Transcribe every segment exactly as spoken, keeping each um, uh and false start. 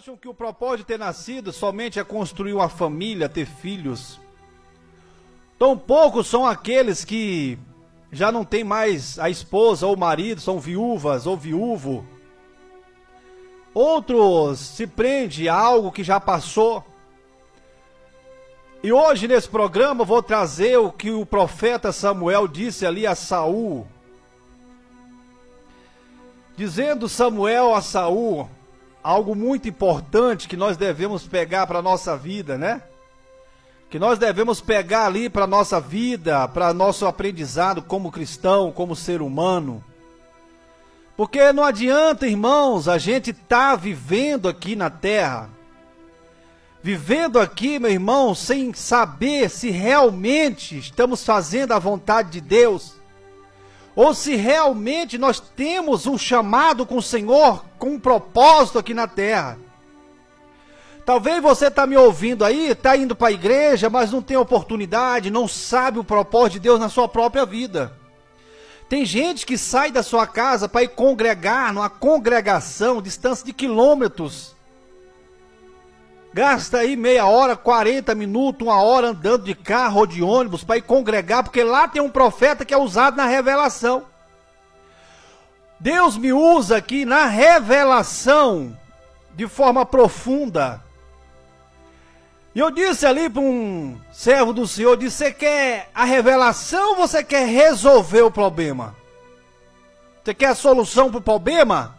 acham que o propósito de ter nascido somente é construir uma família, ter filhos? Tão poucos são aqueles que já não têm mais a esposa ou o marido, são viúvas ou viúvo. Outros se prendem a algo que já passou. E hoje nesse programa eu vou trazer o que o profeta Samuel disse ali a Saul. Dizendo Samuel a Saul algo muito importante que nós devemos pegar para a nossa vida, né? Que nós devemos pegar ali para a nossa vida, para nosso aprendizado como cristão, como ser humano. Porque não adianta, irmãos, a gente tá vivendo aqui na terra, vivendo aqui, meu irmão, sem saber se realmente estamos fazendo a vontade de Deus, ou se realmente nós temos um chamado com o Senhor, com um propósito aqui na terra. Talvez você está me ouvindo aí, está indo para a igreja, mas não tem oportunidade, não sabe o propósito de Deus na sua própria vida. Tem gente que sai da sua casa para ir congregar numa congregação, distância de quilômetros. Gasta aí meia hora, quarenta minutos, uma hora andando de carro ou de ônibus para ir congregar, porque lá tem um profeta que é usado na revelação. Deus me usa aqui na revelação de forma profunda. E eu disse ali para um servo do Senhor, disse, você quer a revelação ou você quer resolver o problema? Você quer a solução para o problema?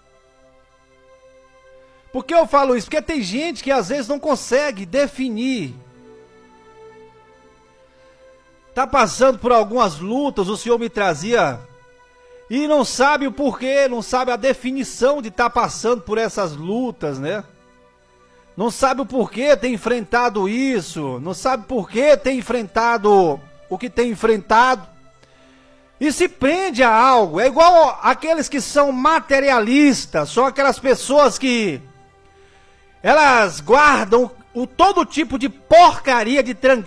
Por que eu falo isso? Porque tem gente que às vezes não consegue definir. Está passando por algumas lutas, o Senhor me trazia, e não sabe o porquê, não sabe a definição de estar passando por essas lutas, né? Não sabe o porquê tem enfrentado isso, não sabe por que tem enfrentado o que tem enfrentado. E se prende a algo, é igual aqueles que são materialistas, são aquelas pessoas que elas guardam o todo tipo de porcaria, de